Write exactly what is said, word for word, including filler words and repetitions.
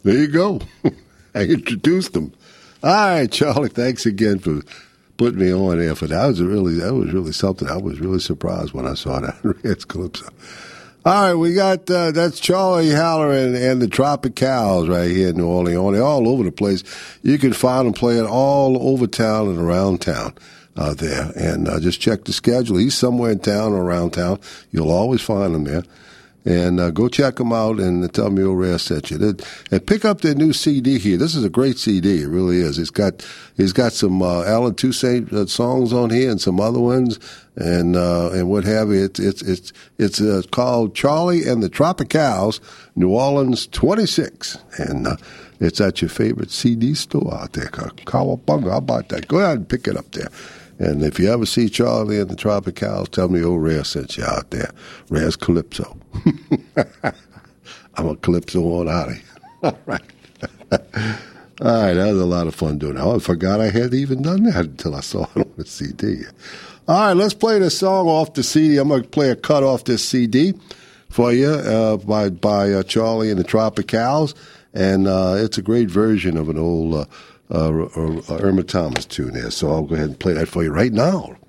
There you go. I introduced them. All right, Charlie, thanks again for putting me on there for that. That was really, that was really something. I was really surprised when I saw that. Red's Calypso. All right, we got, uh, that's Charlie Halloran and the Tropicals right here in New Orleans. They're all over the place. You can find them playing all over town and around town uh, there. And uh, just check the schedule. He's somewhere in town or around town. You'll always find him there. And uh, go check them out and tell me O'Rare sent you. And pick up their new C D here. This is a great C D. It really is. It's got it's got some uh, Alan Toussaint uh, songs on here and some other ones and uh, and what have you. It's it's it's it's uh, called Charlie and the Tropicals, New Orleans twenty-six, and uh, it's at your favorite C D store out there. Cowabunga, how about that? Go ahead and pick it up there. And if you ever see Charlie and the Tropicals, tell me O'Rare sent you out there. Rare's Calypso. I'm a Calypso on Ollie. All right. All right, that was a lot of fun doing that. I forgot I had even done that until I saw it on the C D. All right, let's play this song off the C D. I'm going to play a cut off this C D for you uh, by, by uh, Charlie and the Tropicals. And uh, it's a great version of an old uh, uh, uh, Irma Thomas tune there. So I'll go ahead and play that for you right now.